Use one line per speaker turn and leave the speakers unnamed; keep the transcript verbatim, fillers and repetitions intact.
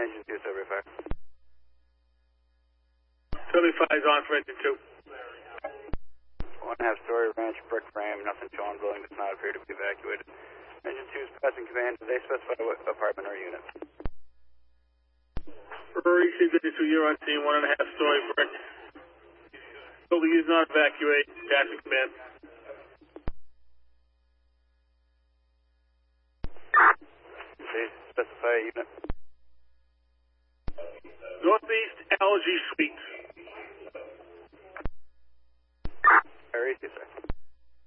engine two, seventy-five.
seventy-five is on for engine two.
One half story ranch, brick frame, nothing showing, building does not appear to be evacuated. Engine two is passing command. Do they specify what apartment or unit?
Ferrari C fifty-two, you're on scene, one and a half story brick. Building is not evacuated, passing command.
They specify a unit.
Northeast Allergy Suites.
Ferrari, yes, sir.